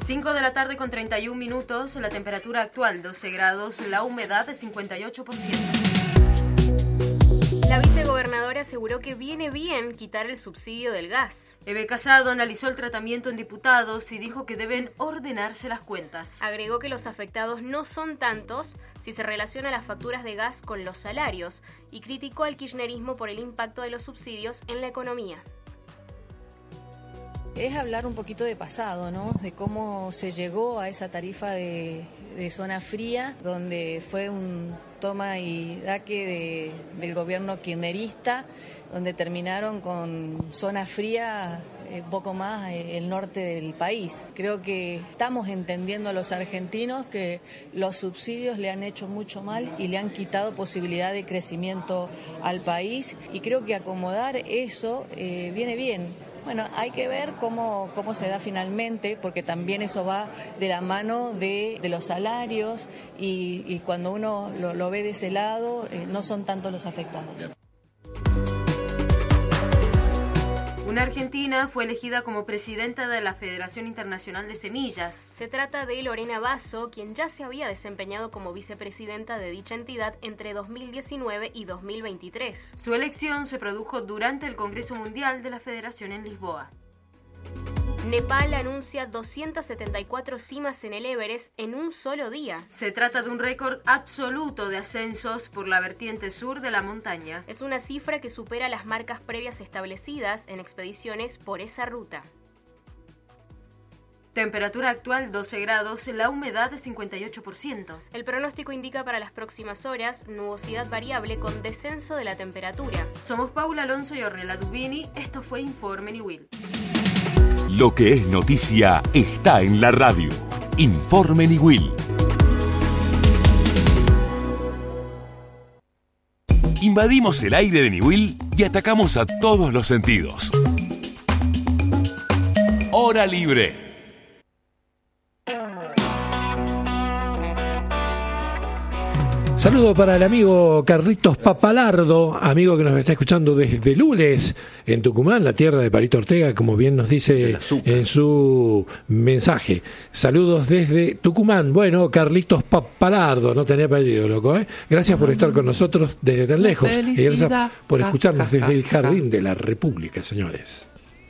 5 de la tarde con 31 minutos, la temperatura actual 12 grados, la humedad de 58%. La vicegobernadora aseguró que viene bien quitar el subsidio del gas. Eve Casado analizó el tratamiento en diputados y dijo que deben ordenarse las cuentas. Agregó que los afectados no son tantos si se relaciona las facturas de gas con los salarios y criticó al kirchnerismo por el impacto de los subsidios en la economía. Es hablar un poquito de pasado, ¿no? De cómo se llegó a esa tarifa de zona fría, donde fue un toma y daque del gobierno kirchnerista, donde terminaron con zona fría poco más el norte del país. Creo que estamos entendiendo a los argentinos que los subsidios le han hecho mucho mal y le han quitado posibilidad de crecimiento al país, y creo que acomodar eso viene bien. Bueno, hay que ver cómo se da finalmente, porque también eso va de la mano de los salarios y cuando uno lo ve de ese lado, no son tantos los afectados. Una argentina fue elegida como presidenta de la Federación Internacional de Semillas. Se trata de Lorena Basso, quien ya se había desempeñado como vicepresidenta de dicha entidad entre 2019 y 2023. Su elección se produjo durante el Congreso Mundial de la Federación en Lisboa. Nepal anuncia 274 cimas en el Everest en un solo día. Se trata de un récord absoluto de ascensos por la vertiente sur de la montaña. Es una cifra que supera las marcas previas establecidas en expediciones por esa ruta. Temperatura actual 12 grados, la humedad de 58%. El pronóstico indica para las próximas horas nubosidad variable con descenso de la temperatura. Somos Paula Alonso y Ornella Dubini. Esto fue Informe Niwil. Lo que es noticia está en la radio. Informe Niwil. Invadimos el aire de Niwil y atacamos a todos los sentidos. Hora libre. Saludo para el amigo Carlitos Papalardo, amigo que nos está escuchando desde Lules, en Tucumán, la tierra de Palito Ortega, como bien nos dice en su mensaje. Saludos desde Tucumán. Bueno, Carlitos Papalardo, no tenía apellido, loco, ¿eh? Gracias por estar con nosotros desde tan lejos. Y gracias por escucharnos desde el Jardín de la República, señores.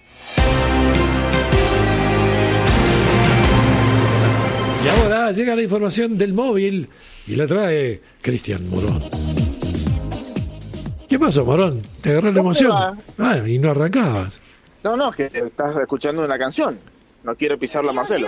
Y ahora llega la información del móvil y la trae Cristian Morón. ¿Qué pasó, Morón? ¿Te agarró la emoción? Y no arrancabas. No, que estás escuchando una canción. No quiero pisarla a Marcelo.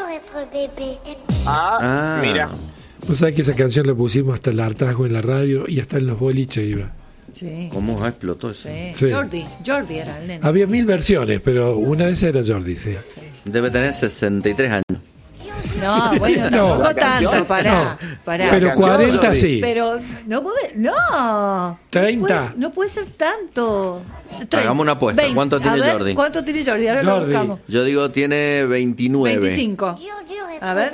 Mira. Vos sabés que esa canción la pusimos hasta el hartazgo en la radio y hasta en los boliches iba. Sí. ¿Cómo explotó eso? Sí. Jordi era el nene. Había 1000 versiones, pero una de esas era Jordi, sí. Debe tener 63 años. No, bueno, tampoco tanto, pará. Pero 40 Jordi. sí. Pero no puede, no. 30. No puede ser tanto. 30. Hagamos una apuesta. 20. ¿Cuánto tiene Jordi? ¿Cuánto tiene Jordi? Ahora lo buscamos. Yo digo tiene 29. 25. A ver.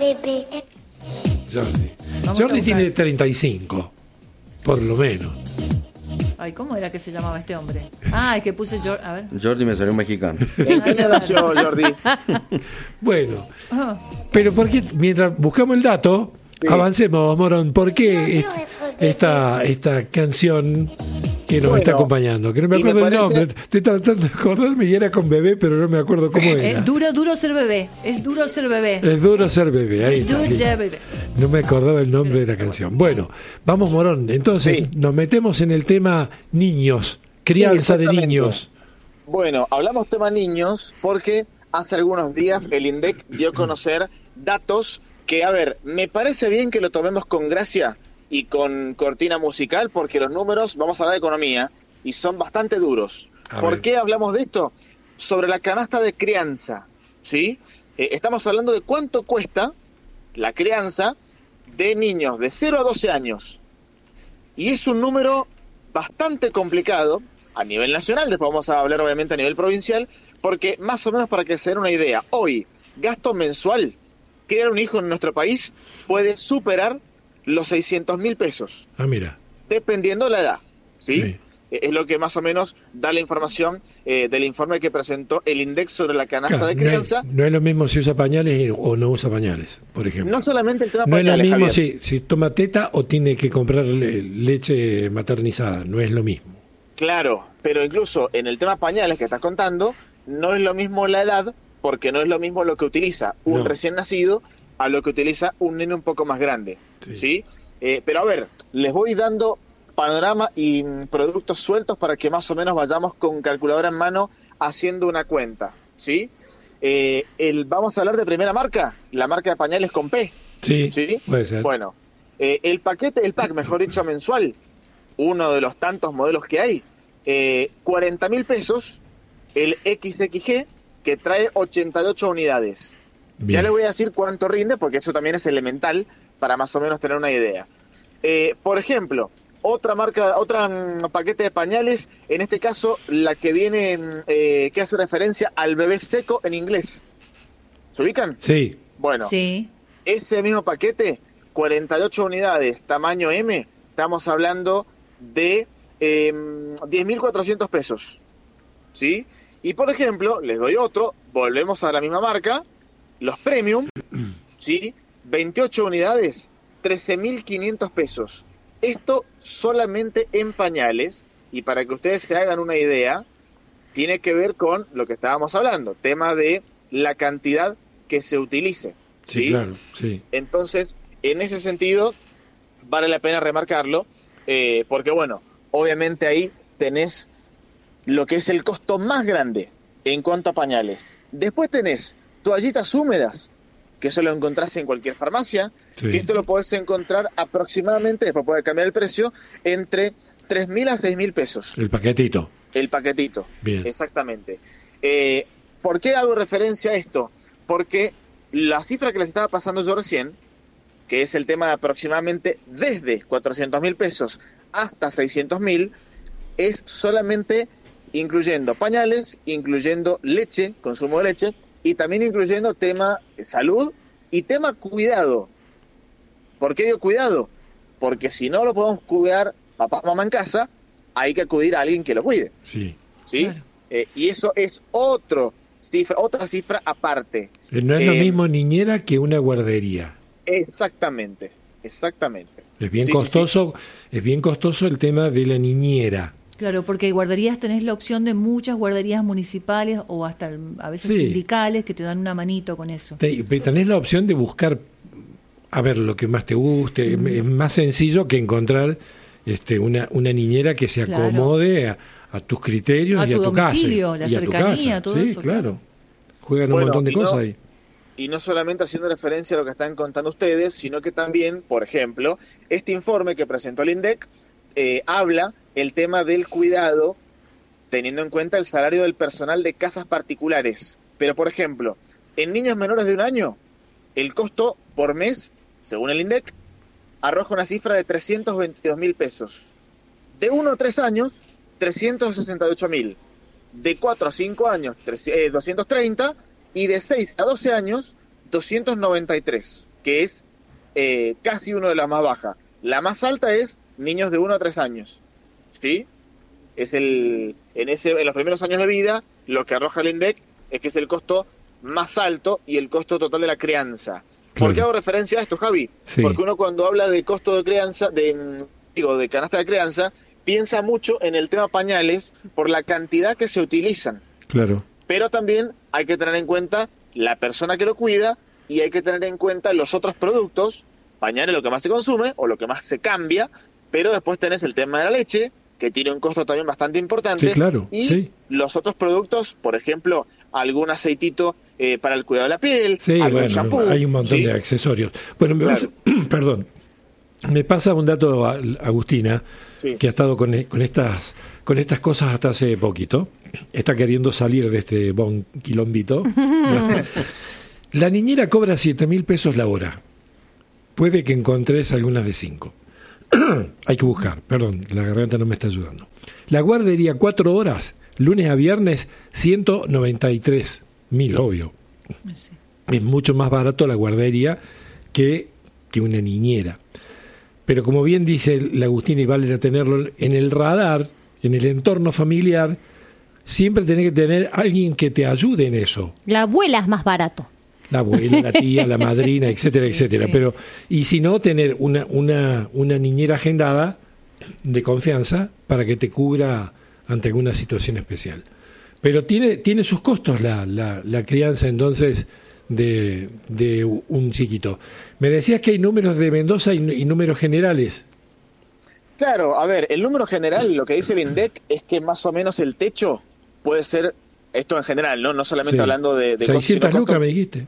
Jordi tiene 35, por lo menos. Ay, ¿cómo era que se llamaba este hombre? Es que puse Jordi. A ver. Jordi me salió un mexicano. ¿En qué año nació Jordi? Bueno, pero ¿por qué, mientras buscamos el dato, avancemos, Morón? ¿Por qué esta canción que nos está acompañando? Que no me acuerdo el nombre. Estoy tratando de acordarme y era con bebé, pero no me acuerdo cómo era. Duro ser bebé. Es duro ser bebé. Es duro ser bebé. Ahí está. Duro ser bebé. No me acordaba el nombre de la canción. Bueno, vamos, Morón. Entonces nos metemos en el tema niños, crianza de niños. Bueno, hablamos tema niños porque hace algunos días el INDEC dio a conocer datos que, a ver, me parece bien que lo tomemos con gracia y con cortina musical, porque los números, vamos a hablar de economía, y son bastante duros. ¿Por qué hablamos de esto? Sobre la canasta de crianza, ¿sí? Estamos hablando de cuánto cuesta la crianza de niños de 0 a 12 años. Y es un número bastante complicado a nivel nacional, después vamos a hablar obviamente a nivel provincial, porque más o menos para que se den una idea, hoy, gasto mensual, criar un hijo en nuestro país puede superar los 600.000 pesos. Mira. Dependiendo de la edad, ¿sí? es lo que más o menos da la información del informe que presentó el INDEC sobre la canasta de crianza. No es lo mismo si usa pañales o no usa pañales, por ejemplo. No solamente el tema no pañales, es lo mismo Javier. si toma teta o tiene que comprar leche maternizada, no es lo mismo. Claro, pero incluso en el tema pañales que estás contando, no es lo mismo la edad, porque no es lo mismo lo que utiliza un recién nacido a lo que utiliza un nene un poco más grande, ¿sí? Pero a ver, les voy dando panorama y productos sueltos para que más o menos vayamos con calculadora en mano haciendo una cuenta, ¿sí? Vamos a hablar de primera marca, la marca de pañales con P. Sí, puede ser. Bueno, el pack, mejor dicho, mensual, uno de los tantos modelos que hay, 40.000 pesos, el XXG, que trae 88 unidades. Bien. Ya les voy a decir cuánto rinde, porque eso también es elemental para más o menos tener una idea. Por ejemplo, otra paquete de pañales, en este caso la que viene, que hace referencia al bebé seco en inglés. ¿Se ubican? Sí. Bueno, sí. Ese mismo paquete, 48 unidades, tamaño M, estamos hablando de 10.400 pesos. ¿Sí? Y por ejemplo, les doy otro, volvemos a la misma marca, los Premium, ¿sí? 28 unidades, 13.500 pesos. Esto solamente en pañales, y para que ustedes se hagan una idea, tiene que ver con lo que estábamos hablando, tema de la cantidad que se utilice. Sí, claro, sí. Entonces, en ese sentido, vale la pena remarcarlo, porque bueno, obviamente ahí tenés lo que es el costo más grande en cuanto a pañales. Después tenés toallitas húmedas, que eso lo encontrás en cualquier farmacia, que esto lo podés encontrar aproximadamente, después puede cambiar el precio, entre 3.000 a 6.000 pesos. El paquetito. El paquetito, bien. Exactamente. ¿Por qué hago referencia a esto? Porque la cifra que les estaba pasando yo recién, que es el tema de aproximadamente desde 400.000 pesos hasta 600.000, es solamente incluyendo pañales, incluyendo leche, consumo de leche, y también incluyendo tema salud y tema cuidado. ¿Por qué digo cuidado? Porque si no lo podemos cuidar papá, mamá en casa, hay que acudir a alguien que lo cuide. Sí. ¿Sí? Claro. Y eso es otra cifra aparte. No es lo mismo niñera que una guardería. Exactamente. Es bien costoso, es bien costoso el tema de la niñera. Claro, porque guarderías tenés la opción de muchas guarderías municipales o hasta a veces sindicales que te dan una manito con eso. Tenés la opción de buscar, a ver, lo que más te guste. Es más sencillo que encontrar una niñera que se acomode a tus criterios y a tu casa. La cercanía, todo eso. Claro. Juegan un montón de cosas ahí. Y no solamente haciendo referencia a lo que están contando ustedes, sino que también, por ejemplo, este informe que presentó el INDEC habla el tema del cuidado, teniendo en cuenta el salario del personal de casas particulares. Pero, por ejemplo, en niños menores de 1 año, el costo por mes, según el INDEC, arroja una cifra de 322.000 pesos. De 1 a 3 años, 368.000. De 4 a 5 años, 230. Y de 6 a 12 años, 293, que es casi una de las más bajas. La más alta es niños de 1 a 3 años. ¿Sí? Es en los primeros años de vida, lo que arroja el INDEC es que es el costo más alto y el costo total de la crianza. Claro. ¿Por qué hago referencia a esto, Javi? Sí. Porque uno cuando habla de costo de crianza, de canasta de crianza, piensa mucho en el tema pañales por la cantidad que se utilizan. Claro. Pero también hay que tener en cuenta la persona que lo cuida y hay que tener en cuenta los otros productos, pañales lo que más se consume o lo que más se cambia, pero después tenés el tema de la leche, que tiene un costo también bastante importante. Sí, claro. Y los otros productos, por ejemplo, algún aceitito para el cuidado de la piel, algún shampoo. Hay un montón de accesorios. Bueno, me pasa un dato, Agustina, que ha estado con estas cosas hasta hace poquito. Está queriendo salir de este bon quilombito. La niñera cobra 7.000 pesos la hora. Puede que encontres algunas de 5. Hay que buscar, perdón, la garganta no me está ayudando. La guardería 4 horas, lunes a viernes, 193.000, obvio. Sí. Es mucho más barato la guardería que una niñera. Pero como bien dice la Agustina, y vale tenerlo en el radar, en el entorno familiar, siempre tenés que tener alguien que te ayude en eso. La abuela es más barato. La abuela, la tía, la madrina, etcétera, etcétera. Sí. Pero, y si no, tener una niñera agendada de confianza para que te cubra ante alguna situación especial. Pero tiene sus costos la crianza, entonces, de un chiquito. Me decías que hay números de Mendoza y números generales. Claro, a ver, el número general, lo que dice el INDEC es que más o menos el techo puede ser, esto en general, no solamente Sí. hablando de 600 lucas me dijiste.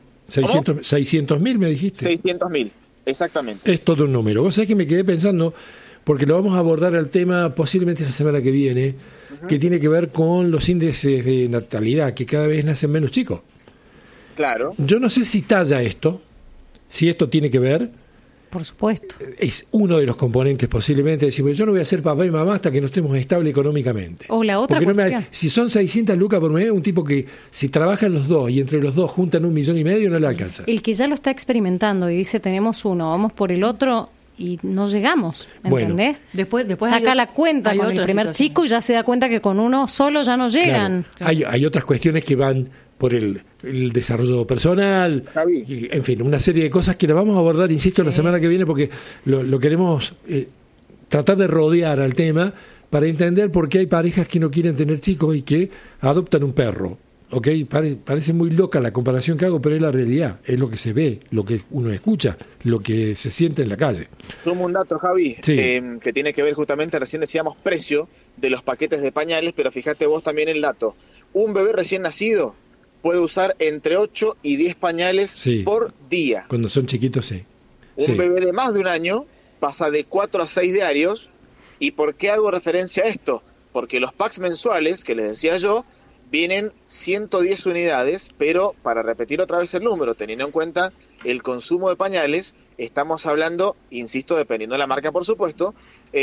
600.000 me dijiste. 600.000, exactamente. Es todo un número. Vos sabés que me quedé pensando, porque lo vamos a abordar al tema posiblemente la semana que viene, que tiene que ver con los índices de natalidad, que cada vez nacen menos chicos. Claro. Yo no sé si talla esto, si esto tiene que ver. Por supuesto. Es uno de los componentes posiblemente. Decir, yo no voy a ser papá y mamá hasta que no estemos estables económicamente. O la otra Porque cuestión. si son 600 lucas por mes, un tipo que si trabajan los dos y entre los dos juntan 1,5 millones no le alcanza. El que ya lo está experimentando y dice tenemos uno, vamos por el otro y no llegamos, ¿entendés? Después Saca la cuenta hay con el otra primer situación. chico y ya se da cuenta que con uno solo ya no llegan. Claro. Hay otras cuestiones que van por el desarrollo personal, Javi. y, en fin, una serie de cosas que la vamos a abordar, insisto, la semana que viene, porque lo queremos tratar de rodear al tema para entender por qué hay parejas que no quieren tener chicos y que adoptan un perro. ¿Ok? Parece muy loca la comparación que hago, pero es la realidad, es lo que se ve, lo que uno escucha, lo que se siente en la calle. Sumo un dato, Javi, Sí. que tiene que ver justamente, recién decíamos precio de los paquetes de pañales, pero fíjate vos también el dato. Un bebé recién nacido puede usar entre 8 y 10 pañales Sí. por día. Cuando son chiquitos, sí. Un Sí. bebé de más de un año pasa de 4 a 6 diarios. ¿Y por qué hago referencia a esto? Porque los packs mensuales, que les decía yo, vienen 110 unidades, pero para repetir otra vez el número, teniendo en cuenta el consumo de pañales, estamos hablando, insisto, dependiendo de la marca por supuesto,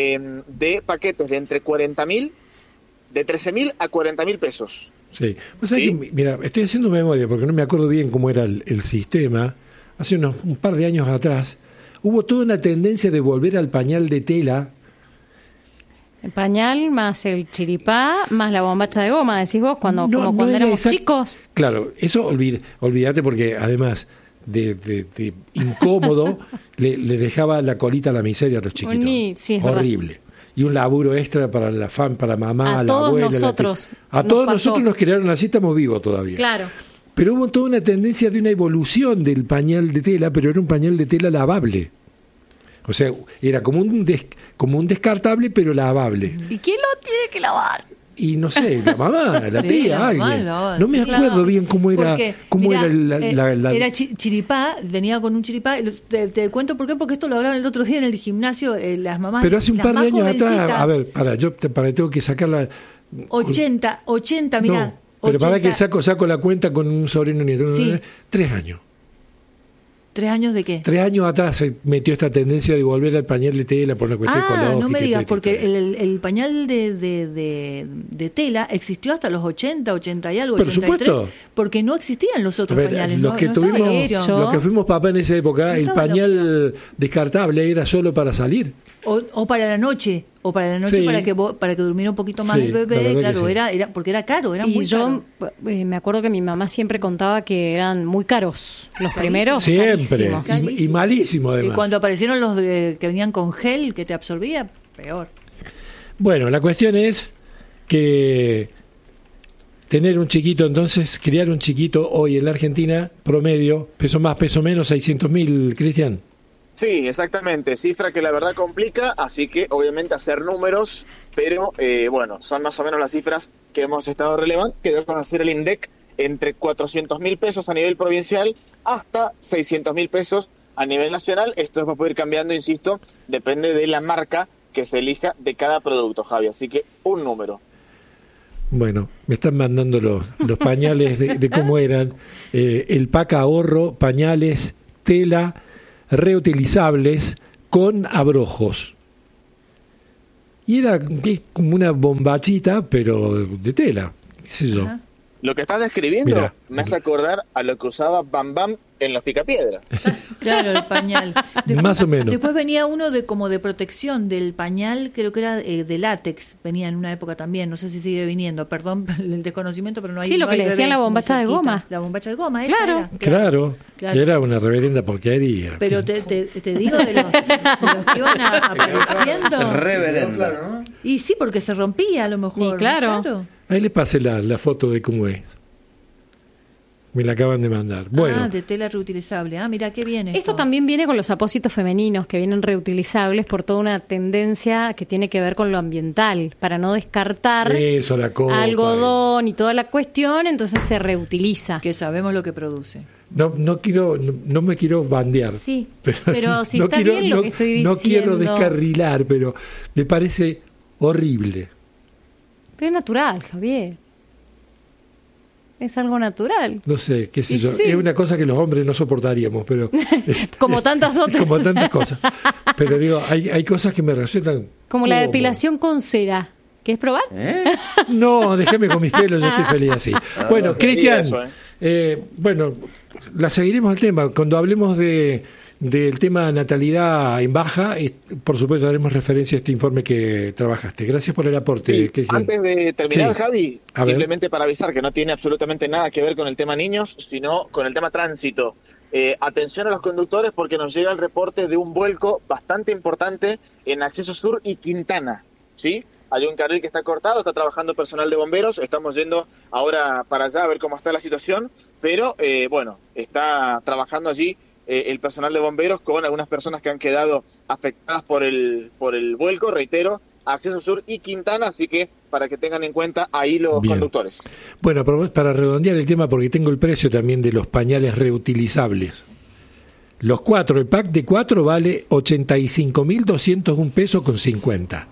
de paquetes de entre 40.000, de 13.000 a 40.000 pesos. Sí. Vos sabés ¿Sí? que, mira, estoy haciendo memoria porque no me acuerdo bien cómo era el sistema. Hace un par de años atrás hubo toda una tendencia de volver al pañal de tela. El pañal más el chiripá más la bombacha de goma, decís vos, cuando era éramos chicos. Claro, eso olvídate porque además de incómodo le dejaba la colita a la miseria a los chiquitos. Sí, es horrible. Y un laburo extra para la para mamá, A la todos abuela. nosotros A nos todos pasó. nosotros nos crearon así, estamos vivos todavía. Claro. Pero hubo toda una tendencia de una evolución del pañal de tela, pero era un pañal de tela lavable. O sea, era como un descartable, pero lavable. ¿Y quién lo tiene que lavar? Y no sé, la mamá, la Sí, tía, la mamá, alguien. no, No me sí, acuerdo claro. bien cómo era, Porque, cómo mirá, era era chiripá, venía con un chiripá. Te cuento por qué, porque esto lo hablaban el otro día en el gimnasio, las mamás. Pero hace un las par de más años atrás, jovencitas, a ver, yo tengo que sacarla. 80, mirá. No, pero para 80. que saco la cuenta con un sobrino nieto. Sí. 3 años. ¿3 años de qué? 3 años atrás se metió esta tendencia de volver al pañal de tela por una cuestión ecológica. No me digas, y porque todo. el pañal de tela existió hasta los 80 y algo, Por 83, supuesto. porque no existían los A otros ver, pañales. los no, que no estaba la tuvimos, opción. los que fuimos papá en esa época, No el estaba la pañal descartable era solo para salir. O para la noche, Sí. para que durmiera un poquito más Sí, el la bebé, verdad que claro, sí. era porque era caro, era Y muy yo caro. me acuerdo que mi mamá siempre contaba que eran muy caros. Los primeros, Siempre. carísimos. Y malísimo Y además. cuando aparecieron los que venían con gel que te absorbía, peor. Bueno, la cuestión es que tener un chiquito, entonces, criar un chiquito hoy en la Argentina, promedio, peso más, peso menos, 600.000, Cristian. Sí, exactamente, cifra que la verdad complica, así que obviamente hacer números, pero bueno, son más o menos las cifras que hemos estado relevando, que dio a conocer el INDEC entre 400.000 pesos a nivel provincial hasta 600.000 pesos a nivel nacional. Esto va a poder ir cambiando, insisto, depende de la marca que se elija de cada producto, Javi, así que un número. Bueno, me están mandando los pañales de cómo eran. El pack ahorro, pañales, tela, reutilizables con abrojos. Y era como una bombachita, pero de tela, qué sé yo. Ajá. Lo que estás describiendo Mirá. me hace acordar a lo que usaba Bam Bam en los Picapiedra. Claro, el pañal. Más o menos. Después venía uno de como de protección del pañal, creo que era de látex, venía en una época también, no sé si sigue viniendo, perdón el desconocimiento, pero no hay. Sí, lo no que hay le decían bebés la bombacha muy de cerquita. goma. La bombacha de goma, Claro. esa era. Claro, Claro. era una reverenda porquería. Pero te digo de los que iban apareciendo. Reverenda. Y sí, porque se rompía a lo mejor. Y claro. Ahí les pasé la foto de cómo es. Me la acaban de mandar. Bueno, De tela reutilizable. Mira qué bien. Esto también viene con los apósitos femeninos que vienen reutilizables por toda una tendencia que tiene que ver con lo ambiental, para no descartar eso, la copa. algodón y toda la cuestión, entonces se reutiliza. Que sabemos lo que produce. No me quiero bandear. Sí, pero si está quiero, bien lo que estoy diciendo. No quiero descarrilar, pero me parece horrible. Pero es natural, Javier. Es algo natural. No sé, qué sé Y yo. sí. Es una cosa que los hombres no soportaríamos, pero... Como tantas otras. Como tantas cosas. Pero digo, hay cosas que me resultan... Como la ¿cómo? depilación con cera. ¿Quieres probar? No, déjame con mis pelos, yo estoy feliz así. Bueno, Cristian, eso, bueno, la seguiremos el tema. Cuando hablemos del tema natalidad en baja, por supuesto haremos referencia a este informe que trabajaste. Gracias por el aporte, Sí, Cristian. antes de terminar, Sí. Javi, A ver. simplemente para avisar que no tiene absolutamente nada que ver con el tema niños, sino con el tema tránsito. Atención a los conductores porque nos llega el reporte de un vuelco bastante importante en Acceso Sur y Quintana, ¿sí? Hay un carril que está cortado, está trabajando personal de bomberos, estamos yendo ahora para allá a ver cómo está la situación, pero bueno, está trabajando allí el personal de bomberos con algunas personas que han quedado afectadas por el vuelco, reitero, Acceso Sur y Quintana, así que para que tengan en cuenta ahí los Bien. conductores. Bueno, para redondear el tema, porque tengo el precio también de los pañales reutilizables. Los 4, el pack de 4 vale 85.201 pesos con 50.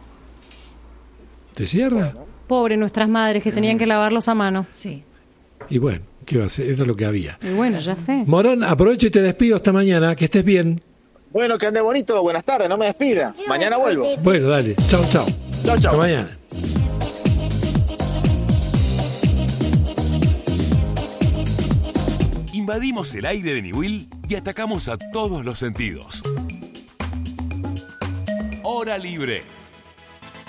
¿Te cierra? Pobre nuestras madres que tenían que lavarlos a mano. Sí. Y bueno, ¿qué va a ser? Era lo que había. Y bueno, ya sé. Morón, aprovecho y te despido hasta mañana. Que estés bien. Bueno, que ande bonito, buenas tardes, no me despida. Mañana vuelvo. Bueno, dale. Chao, chao. Chao, chao. Hasta mañana. Invadimos el aire de Niwil y atacamos a todos los sentidos. Hora libre.